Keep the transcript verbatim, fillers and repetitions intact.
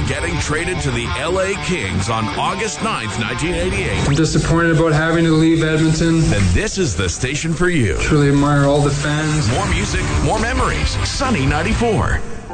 getting traded to the L A Kings on August ninth, nineteen eighty-eight, I'm disappointed about having to leave Edmonton. then this is the station for you. Truly admire all the fans. More music, more memories. Sunny ninety-four.